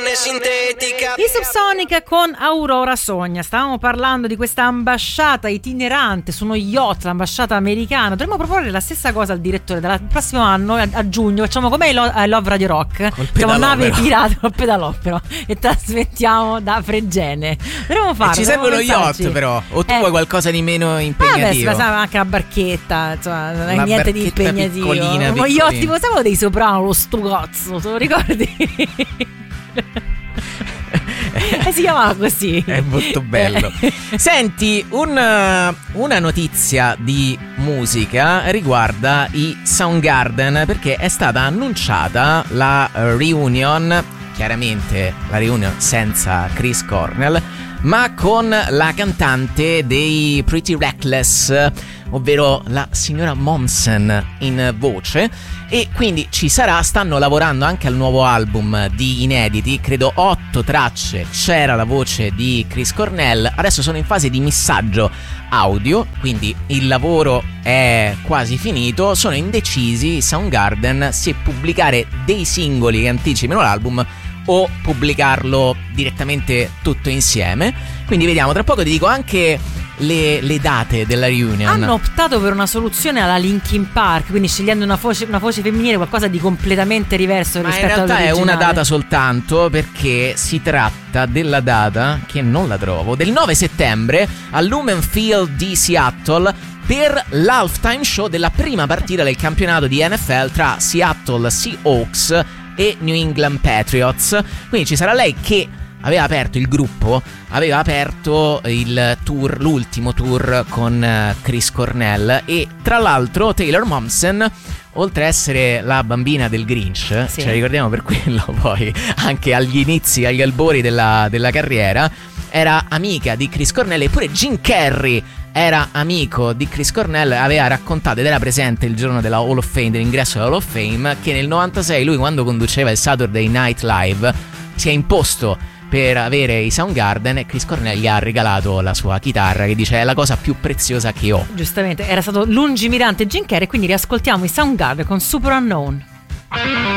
carne sintetica. I Subsonica con Aurora Sogna. Stavamo parlando di questa ambasciata itinerante su uno yacht, l'ambasciata americana. Dovremmo proporre la stessa cosa al direttore dal prossimo anno, a giugno. Facciamo come I Love Radio Rock. Siamo nave pirata col pedalopero e trasmettiamo da Fregene. Dovremmo farlo. Ci serve uno yacht, però. O tu vuoi qualcosa di meno impegnativo? Vabbè, anche una barchetta, insomma, non è una niente di impegnativo. Uno yacht tipo, sai quello dei Soprano, lo Stugozzo, te lo ricordi? Si chiamava così. È molto bello. Senti, una notizia di musica riguarda i Soundgarden, perché è stata annunciata la reunion, chiaramente la reunion senza Chris Cornell, ma con la cantante dei Pretty Reckless, ovvero la signora Momsen in voce. E quindi stanno lavorando anche al nuovo album di inediti, credo 8 tracce, c'era la voce di Chris Cornell, adesso sono in fase di missaggio audio, quindi il lavoro è quasi finito, sono indecisi i Soundgarden se pubblicare dei singoli che anticipino l'album o pubblicarlo direttamente tutto insieme, quindi vediamo, tra poco ti dico anche le date della reunion. Hanno optato per una soluzione alla Linkin Park, quindi scegliendo una voce femminile, qualcosa di completamente diverso rispetto all'originale. Ma in realtà è una data soltanto, perché si tratta della data, che non la trovo, del 9 settembre al Lumen Field di Seattle, per l'halftime show della prima partita del campionato di NFL tra Seattle Seahawks e New England Patriots. Quindi ci sarà lei che aveva aperto il gruppo, aveva aperto il tour, l'ultimo tour con Chris Cornell, e tra l'altro Taylor Momsen, oltre a essere la bambina del Grinch, ce la ricordiamo per quello poi anche agli inizi, agli albori della carriera, era amica di Chris Cornell, e pure Jim Carrey era amico di Chris Cornell, aveva raccontato ed era presente il giorno della Hall of Fame, dell'ingresso alla Hall of Fame, che nel 96 lui, quando conduceva il Saturday Night Live, si è imposto per avere i Soundgarden, e Chris Cornell gli ha regalato la sua chitarra, che dice è la cosa più preziosa che ho. Giustamente, era stato lungimirante Jim Carrey, quindi riascoltiamo i Soundgarden con Super Unknown.